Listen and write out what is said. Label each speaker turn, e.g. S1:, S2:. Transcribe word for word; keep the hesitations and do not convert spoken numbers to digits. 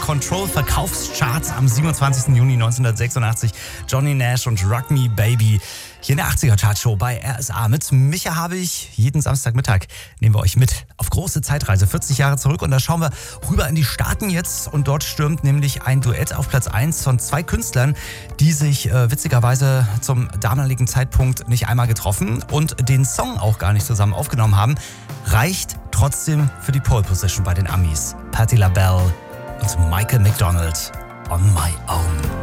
S1: Control Verkaufscharts am siebenundzwanzigsten Juni neunzehnhundertsechsundachtzig. Johnny Nash und Rock Me Baby. Hier in der achtziger-Chartshow bei R S A mit Micha Habich. Jeden Samstagmittag nehmen wir euch mit auf große Zeitreise, vierzig Jahre zurück. Und da schauen wir rüber in die Staaten jetzt. Und dort stürmt nämlich ein Duett auf Platz eins von zwei Künstlern, die sich äh, witzigerweise zum damaligen Zeitpunkt nicht einmal getroffen und den Song auch gar nicht zusammen aufgenommen haben. Reicht trotzdem für die Pole Position bei den Amis. Patti LaBelle und Michael McDonald, On My Own.